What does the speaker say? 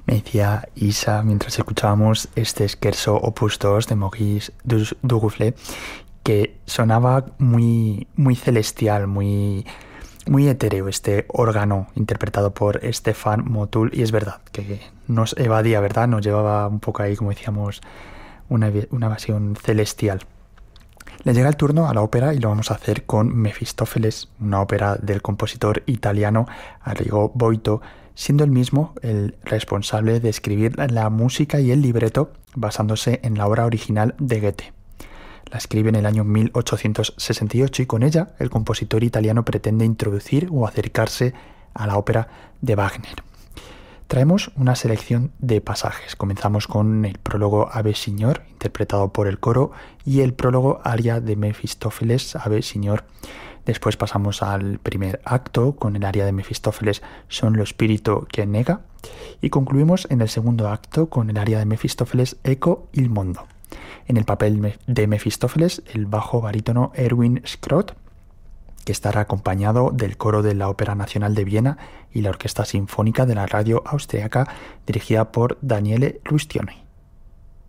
Me decía Isa mientras escuchábamos este scherzo Opus 2 de Maurice Duruflé, que sonaba muy celestial, muy etéreo este órgano interpretado por Stéphane Motul, y es verdad que nos evadía, ¿verdad? Nos llevaba un poco ahí, como decíamos, una evasión celestial. Le llega el turno a la ópera y lo vamos a hacer con Mefistófeles, una ópera del compositor italiano Arrigo Boito, siendo él mismo el responsable de escribir la música y el libreto basándose en la obra original de Goethe. La escribe en el año 1868 y con ella el compositor italiano pretende introducir o acercarse a la ópera de Wagner. Traemos una selección de pasajes. Comenzamos con el prólogo Ave Signor, interpretado por el coro, y el prólogo aria de Mefistófeles, Ave Signor. Después pasamos al primer acto con el aria de Mefistófeles, Son lo spirito che nega, y concluimos en el segundo acto con el aria de Mefistófeles, Ecco il mondo. En el papel de Mefistófeles, el bajo barítono Erwin Schrott, que estará acompañado del coro de la Ópera Nacional de Viena y la Orquesta Sinfónica de la Radio Austriaca, dirigida por Daniele Rustioni.